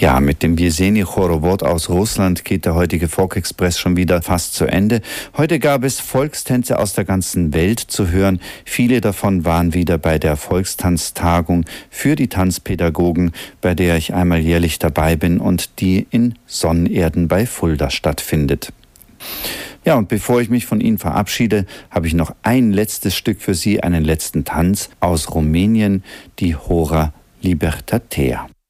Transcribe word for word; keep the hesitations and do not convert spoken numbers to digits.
Ja, mit dem Jeseni Chorowod aus Russland geht der heutige Folk-Express schon wieder fast zu Ende. Heute gab es Volkstänze aus der ganzen Welt zu hören. Viele davon waren wieder bei der Volkstanztagung für die Tanzpädagogen, bei der ich einmal jährlich dabei bin und die in Sonnenerden bei Fulda stattfindet. Ja, und bevor ich mich von Ihnen verabschiede, habe ich noch ein letztes Stück für Sie, einen letzten Tanz aus Rumänien, die Hora Libertatea.